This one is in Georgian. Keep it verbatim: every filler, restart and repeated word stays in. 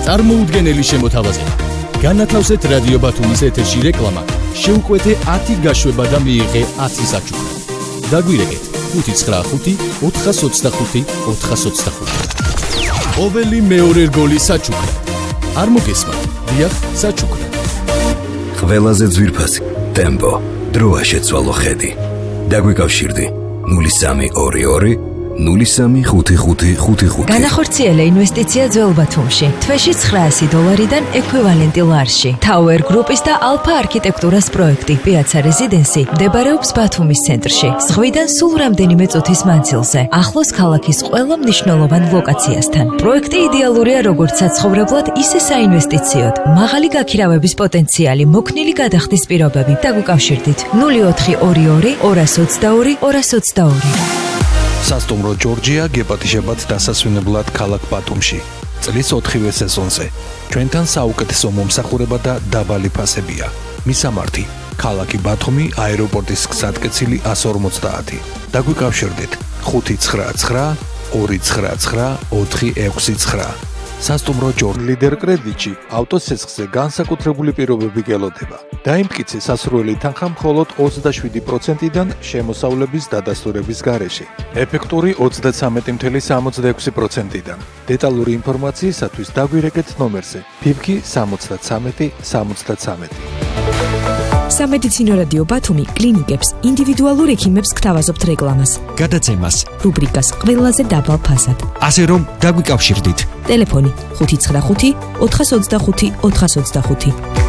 წარმოუდგენელი შემოთავაზება. განათავსეთ რადიო ბათუმის ეთერში რეკლამა, შეუკვეთე ათი გაშვება და მიიღე ათი საჩუქრად. დაგვირეკეთ ხუთი ცხრა ხუთი ოთხას ოცდახუთი ოთხას ოცდახუთი. ყოველი მეორე რგოლი საჩუქრად. არ მოგესმა, დიახ, საჩუქრად. ყველაზე ძვირფასი ტემპო, დროა შეცვალო ხედი. დაგვიკავშირდი ნული სამი ორი ორი ნული სამი ხუთი ხუთი ხუთი ხუთი. განახორციელა ინვესტიცია ძველ ბათუმში. თვეში ცხრაასი დოლარიდან ექვივალენტი ლარში. Tower Group-ის და Alpha არქიტექტურას პროექტი Piazza Residency მდებარეობს ბათუმის ცენტრში. ზღვიდან სულ რამდენიმე წუთის მანძილზე, ახლოს ქალაქის ყველა მნიშვნელოვან ლოკაციასთან. პროექტი იდეალურია როგორც საცხოვრებლად, ისე საინვესტიციოდ. მაღალი გაქირავების პოტენციალი, მოქნილი გადახდის პირობები. დაგვიკავშირდით ნული ოთხი ორი ორი ორას ოცდაორი ორას ოცდაორი. სასტუმრო ჯორჯია გეპატიჟებათ დასასვენებლად ქალაქ ბათუმში. წლის ოთხივე სეზონზე. ჩვენთან საუკეთესო მომსახურება და დაბალი ფასებია. მისამართი: ქალაქი ბათუმი, აეროპორტის გზატკეცილი ას ორმოცდაათი. დაგვიკავშირდით ხუთი ცხრა ცხრა ორი ცხრა ცხრა ოთხი ექვსი ცხრა. სასტუმრო ჯორჯ ლიდერ კრედიტში ავტოცესხზე განსაკუთრებული პირობები გელოდება. დაიმტკიცე სასურველი თანხა მხოლოდ ოცდაშვიდი პროცენტიდან შემოსავლების დადასტურების გარეშე. ეფექტური ოცდაცამეტი წუთი სამოცდაექვსი პროცენტიდან. დეტალური ინფორმაციისათვის დაგვირეკეთ ნომერზე ფიფკი სამოცდაცამეტი სამოცდაცამეტი. სამედიცინო რადიო ბათუმი კლინიკებს, ინდივიდუალურ ექიმებს გთავაზობთ რეკლამას, გადაცემას, რუბრიკას ყველაზე დაბალ ფასად. ასე რომ დაგვიკავშირდით. ტელეფონი ხუთი ცხრა ხუთი ოთხას ოცდახუთი ოთხას ოცდახუთი.